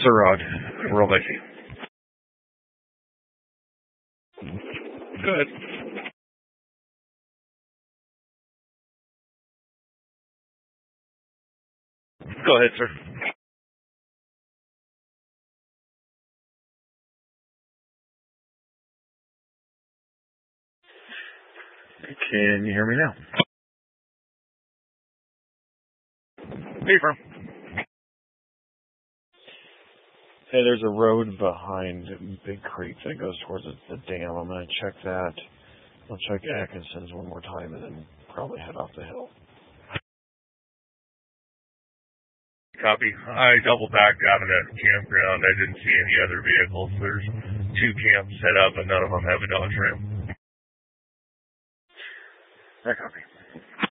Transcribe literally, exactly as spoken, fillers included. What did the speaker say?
the road. Roll by feet. Good. Go ahead, sir. Can you hear me now? Hey, firm. Hey, there's a road behind Big Creek that goes towards the dam. I'm going to check that. I'll check Atkinson's one more time and then probably head off the hill. Copy. I double backed out of that campground. I didn't see any other vehicles. There's two camps set up, and none of them have a Dodge Ram. I copy.